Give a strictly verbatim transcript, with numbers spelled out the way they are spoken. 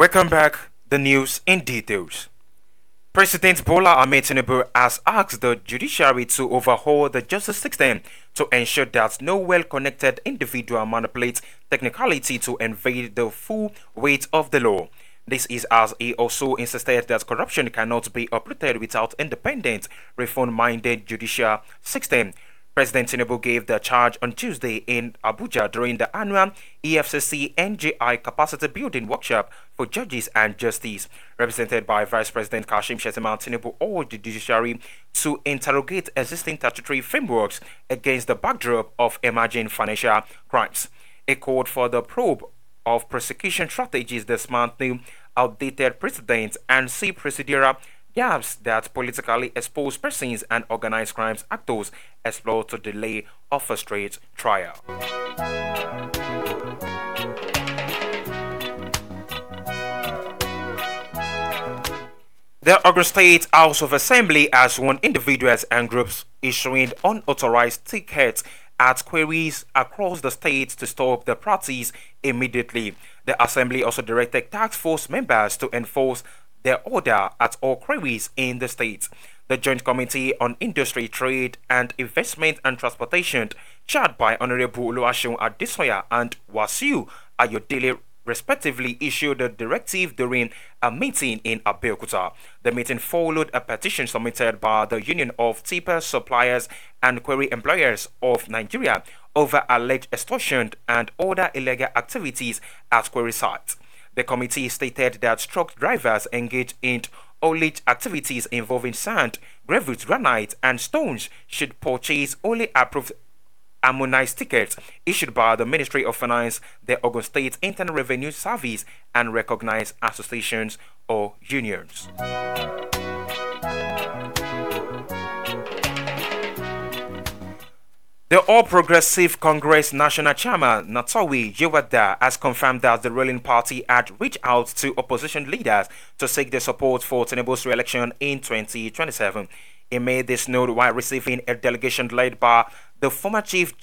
Welcome back. The news in details. President Bola Ahmed Tinubu has asked the judiciary to overhaul the justice system to ensure that no well-connected individual manipulates technicality to evade the full weight of the law. This is as he also insisted that corruption cannot be uprooted without independent, reform-minded judicial system. President Tinubu gave the charge on Tuesday in Abuja during the annual E F C C N J I Capacity Building Workshop for Judges and Justice. Represented by Vice President Kashim Shettima, Tinubu urged the judiciary to interrogate existing statutory frameworks against the backdrop of emerging financial crimes. A call for the probe of prosecution strategies dismantle outdated precedents and see procedural gaps that politically exposed persons and organized crimes actors explore to delay or frustrate trial. The Ogun State House of Assembly has warned individuals and groups issuing unauthorized tickets at queries across the state to stop the practice immediately. The Assembly also directed task force members to enforce their order at all queries in the state. The Joint Committee on Industry, Trade and Investment and Transportation, chaired by Honorable Oluwaseun Adesoya and Wasiu Ayodele, respectively, issued a directive during a meeting in Abeokuta. The meeting followed a petition submitted by the Union of Tipper Suppliers and Quarry Employers of Nigeria over alleged extortion and other illegal activities at quarry sites. The committee stated that truck drivers engaged in haulage activities involving sand, gravel, granite, and stones should purchase only approved harmonized tickets issued by the Ministry of Finance, the Ogun State Internal Revenue Service, and recognized associations or unions. The All Progressive Congress National Chairman Natawi Yewada has confirmed that the ruling party had reached out to opposition leaders to seek their support for Tinubu's re-election in twenty twenty-seven. He made this note while receiving a delegation led by the former Chief